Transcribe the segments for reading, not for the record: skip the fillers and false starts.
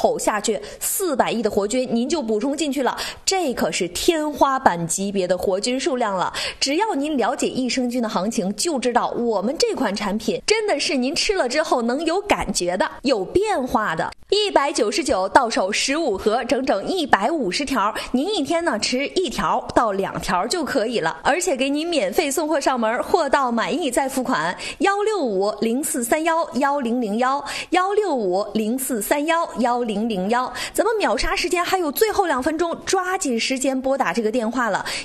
口下去，400亿的活菌您就补充进去了，这可是天花板级别的活菌数量了。只要您了解益生菌的行情，就知道我们这款产品真的是您吃了之后能有感觉的，有变化的。199到手15盒，整整150条，您一天呢吃1条到2条就可以了，而且给您免费送货上门，货到满意再付款。16504311001，16504311001。咱们秒杀时间还有最后2分钟，抓紧时间拨打这个电话了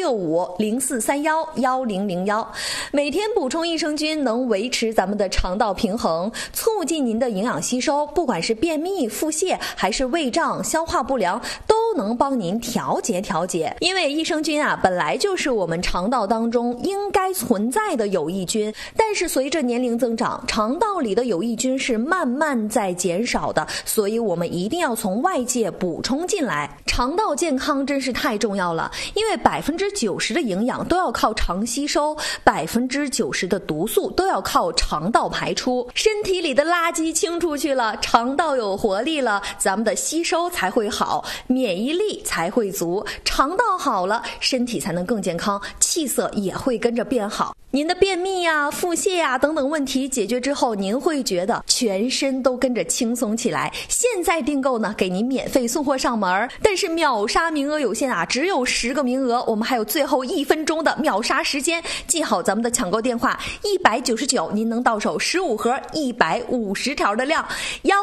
，16504311001。每天补充益生菌能维持咱们的肠道平衡，促进您的营养吸收，不管是便秘、腹泻还是胃胀、消化不良，都能帮您调节。因为益生菌啊，本来就是我们肠道当中应该存在的有益菌，但是随着年龄增长，肠道里的有益菌是慢慢在减少的，所以我们一定要从外界补充进来。肠道健康真是太重要了，因为90%的营养都要靠肠吸收，90%的毒素都要靠肠道排出。身体里的垃圾清出去了，肠道有活力了，咱们的吸收才会好，免疫力才会足，肠道好了，身体才能更健康，气色也会跟着变好。您的便秘啊、腹泻啊等等问题解决之后，您会觉得全身都跟着轻松起来。现在订购呢，给您免费送货上门，但是秒杀名额有限啊，只有10个名额，我们还有最后1分钟的秒杀时间，记好咱们的抢购电话，199您能到手15盒150条的量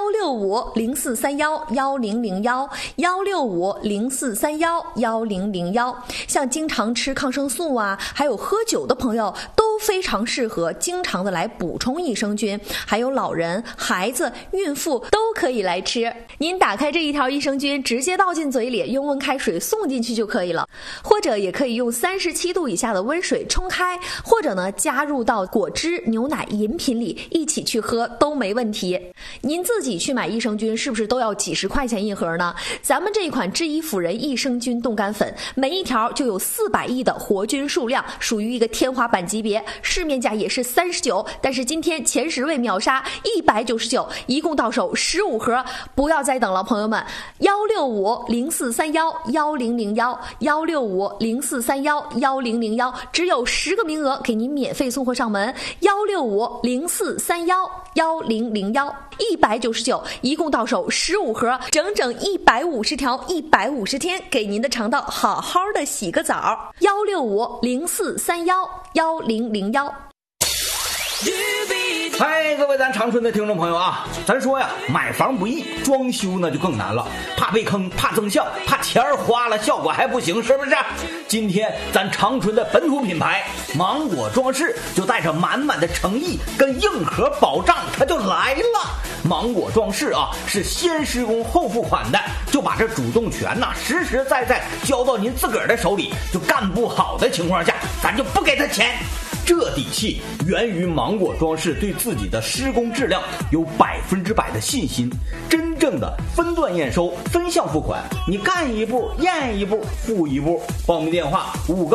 ，16504311001，16504311001。像经常吃抗生素啊，还有喝酒的朋友都非常适合经常的来补充益生菌，还有老人、孩子、孕妇都可以来吃。您打开这一条益生菌，直接倒进嘴里，用温开水送进去就可以了，或者也可以用37度以下的温水冲开，或者呢加入到果汁、牛奶、饮品里一起去喝都没问题。您自己去买益生菌是不是都要几10块钱一盒呢？咱们这一款知医辅仁益生菌冻干粉，每一条就有400亿的活菌数量，属于一个天花板级别，市面价也是39，但是今天前10位秒杀199，一共到手15盒，不要再等了，朋友们！16504311001，16504311001，只有10个名额，给您免费送货上门，16504311001，199，一共到手15盒，整整150条，150天，给您的肠道好好的洗个澡，16504311001。 嗨，各位咱长春的听众朋友啊，咱说呀，买房不易，装修呢就更难了，怕被坑，怕增效，怕钱花了效果还不行，是不是？今天咱长春的本土品牌芒果装饰就带着满满的诚意跟硬核保障，它就来了。芒果装饰啊，是先施工后付款的，就把这主动权呐实实在在交到您自个儿的手里，就干不好的情况下，咱就不给他钱。这底气源于芒果装饰对自己的施工质量有100%的信心，真正的分段验收、分项付款，你干一步验一步付一步。报名电话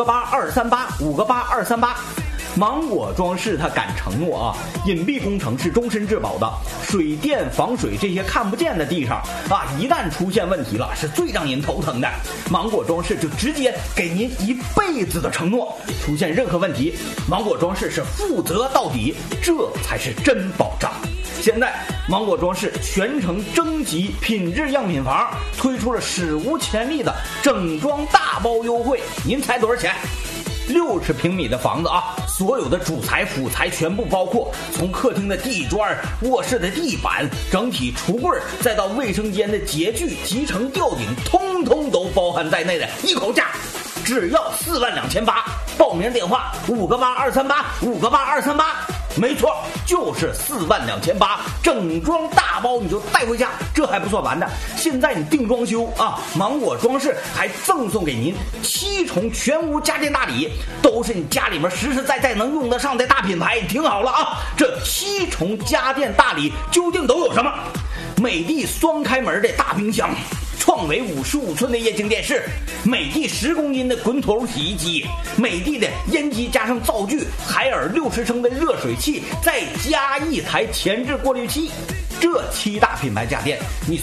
58238，58238。芒果装饰它敢承诺啊，隐蔽工程是终身质保的，水电防水这些看不见的地上啊，一旦出现问题了，是最让您头疼的。芒果装饰就直接给您1辈子的承诺，出现任何问题，芒果装饰是负责到底，这才是真保障。现在芒果装饰全程征集品质样品房，推出了史无前例的整装大包优惠，您猜多少钱？60平米的房子啊，所有的主材辅材全部包括，从客厅的地砖、卧室的地板、整体橱柜，再到卫生间的洁具、集成吊顶，通通都包含在内的一口价，只要42800。报名电话58238，58238。没错，就是42800，整装大包你就带回家，这还不算完的。现在你定装修啊，芒果装饰还赠送给您7重全屋家电大礼，都是你家里面实实在在能用得上的大品牌。你听好了啊，这7重家电大礼究竟都有什么？美的双开门的大冰箱，创维55寸的液晶电视，美的10公斤的滚筒洗衣机，美的的烟机加上灶具，海尔60升的热水器，再加1台前置过滤器。这7大品牌家电，你